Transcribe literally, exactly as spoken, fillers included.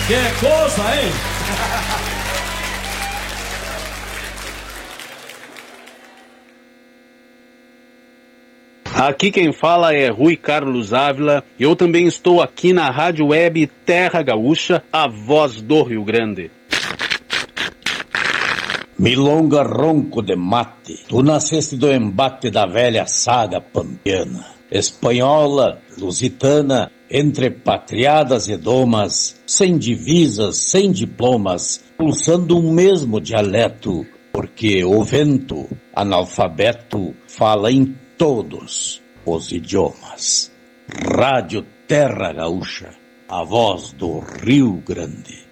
Que coisa, hein? Aqui quem fala é Rui Carlos Ávila. Eu também estou aqui na Rádio Web Terra Gaúcha, a voz do Rio Grande. Milonga ronco de mate, tu nasceste do embate da velha saga pampiana, espanhola, lusitana, entre patriadas e domas, sem divisas, sem diplomas, pulsando um mesmo dialeto, porque o vento, analfabeto, fala em todos os idiomas. Rádio Terra Gaúcha, a voz do Rio Grande.